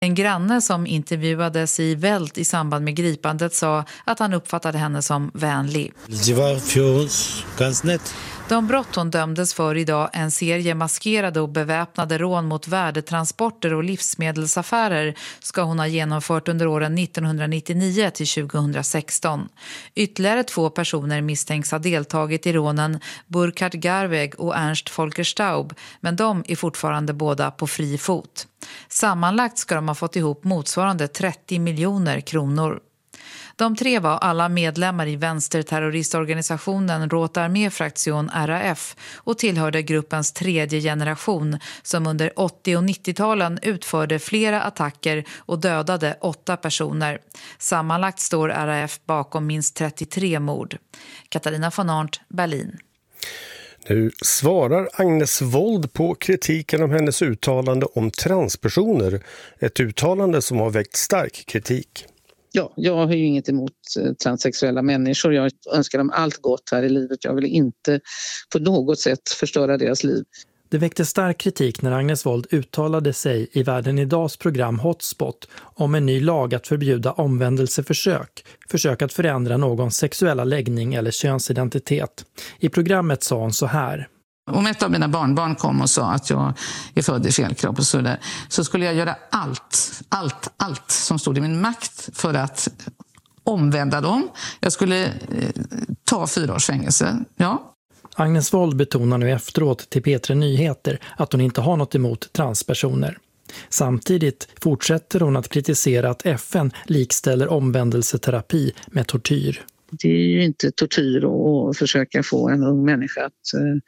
En granne som intervjuades i Welt i samband med gripandet sa att han uppfattade henne som vänlig. Det var för oss ganska nätt. De brott hon dömdes för idag, en serie maskerade och beväpnade rån mot värdetransporter och livsmedelsaffärer, ska hon ha genomfört under åren 1999 till 2016. Ytterligare 2 personer misstänks ha deltagit i rånen, Burkhard Garweg och Ernst Volker Staub, men de är fortfarande båda på fri fot. Sammanlagt ska de ha fått ihop motsvarande 30 miljoner kronor. De 3 var alla medlemmar i vänsterterroristorganisationen Rote Armee-fraktion RAF och tillhörde gruppens 3:e generation som under 80- och 90-talen utförde flera attacker och dödade 8 personer. Sammanlagt står RAF bakom minst 33 mord. Katarina von Arndt, Berlin. Nu svarar Agnes Wold på kritiken om hennes uttalande om transpersoner. Ett uttalande som har väckt stark kritik. Ja, jag har ju inget emot transsexuella människor. Jag önskar dem allt gott här i livet. Jag vill inte på något sätt förstöra deras liv. Det väckte stark kritik när Agnes Wold uttalade sig i Världen Idags program Hotspot om en ny lag att förbjuda omvändelseförsök, försök att förändra någons sexuella läggning eller könsidentitet. I programmet sa hon så här. Om ett av mina barnbarn kom och sa att jag är född i fel kropp och så där, så skulle jag göra allt som stod i min makt för att omvända dem. Jag skulle ta 4 års fängelse, ja. Agnes Wold betonar nu efteråt till P3 Nyheter att hon inte har något emot transpersoner. Samtidigt fortsätter hon att kritisera att FN likställer omvändelseterapi med tortyr. Det är ju inte tortyr att försöka få en ung människa att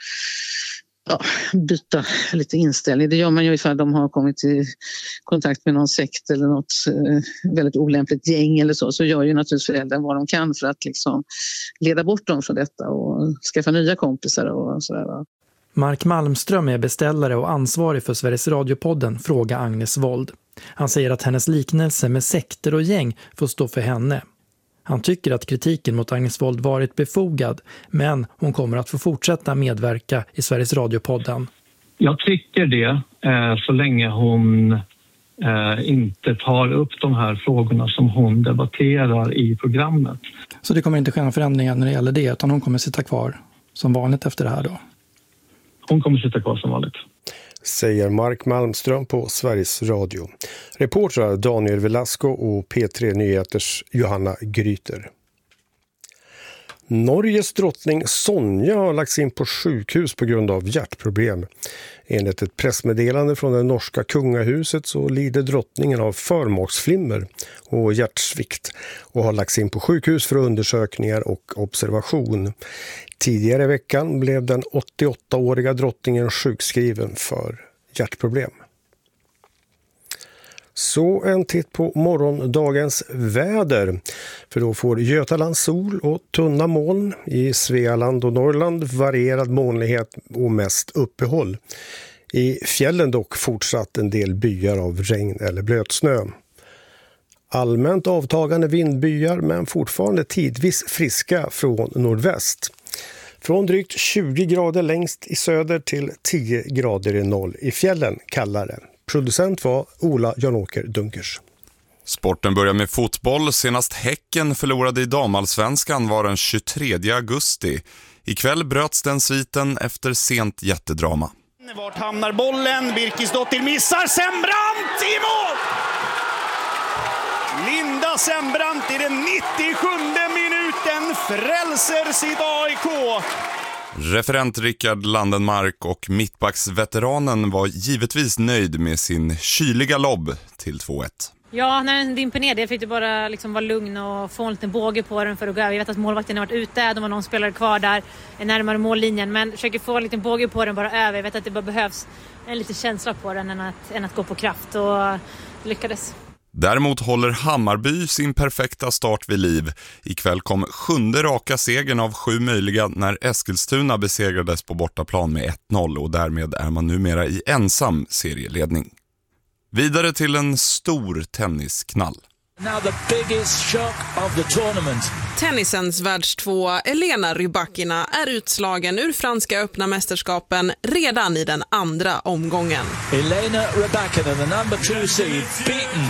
byta lite inställning. Det gör man ju ifall de har kommit i kontakt med någon sekt eller något väldigt olämpligt gäng eller så. Så gör ju naturligtvis föräldrar vad de kan för att liksom leda bort dem från detta och skaffa nya kompisar och sådär. Mark Malmström är beställare och ansvarig för Sveriges Radiopodden Fråga Agnes Wold. Han säger att hennes liknelse med sekter och gäng får stå för henne. Han tycker att kritiken mot Agnes Wold varit befogad, men hon kommer att få fortsätta medverka i Sveriges Radiopodden. Jag tycker det, så länge hon inte tar upp de här frågorna som hon debatterar i programmet. Så det kommer inte ske några förändringar när det gäller det, utan hon kommer sitta kvar som vanligt efter det här då? Hon kommer sitta kvar som vanligt. Säger Mark Malmström på Sveriges Radio. Reportrar Daniel Velasco och P3 Nyheters Johanna Gryter. Norges drottning Sonja har lagts in på sjukhus på grund av hjärtproblem. Enligt ett pressmeddelande från det norska kungahuset så lider drottningen av förmaksflimmer och hjärtsvikt och har lagts in på sjukhus för undersökningar och observation. Tidigare i veckan blev den 88-åriga drottningen sjukskriven för hjärtproblem. Så en titt på morgondagens väder. För då får Götaland sol och tunna moln. I Svealand och Norrland varierad molnighet och mest uppehåll. I fjällen dock fortsatt en del byar av regn eller blötsnö. Allmänt avtagande vindbyar men fortfarande tidvis friska från nordväst. Från drygt 20 grader längst i söder till 10 grader i noll i fjällen kallare. Producent var Ola Janåker Dunkers. Sporten börjar med fotboll. Senast Häcken förlorade i damallsvenskan var den 23 augusti. Ikväll bröts den sviten efter sent jättedrama. Vart hamnar bollen? Birkisdottir missar. Sembrant i mål! Linda Sembrant i den 97:e minuten frälser sitt AIK. Referent Rickard Landenmark och mittbacksveteranen var givetvis nöjd med sin kyliga lobb till 2-1. Ja, när den dimper ner det fick du bara liksom vara lugn och få en liten båge på den för att gå över. Jag vet att målvakten har varit ute, de var någon spelare kvar där närmare mållinjen, men försöker få en liten båge på den bara över. Jag vet att det bara behövs en liten känsla på den än att gå på kraft, och lyckades. Däremot håller Hammarby sin perfekta start vid liv. Ikväll kom 7:e raka segern av 7 möjliga när Eskilstuna besegrades på bortaplan med 1-0 och därmed är man numera i ensam serieledning. Vidare till en stor tennisknall. Now the biggest shock of the tournament. Tennisens världstvåa Elena Rybakina är utslagen ur franska öppna mästerskapen redan i den andra omgången. Elena Rybakina, the number 2 seed, beaten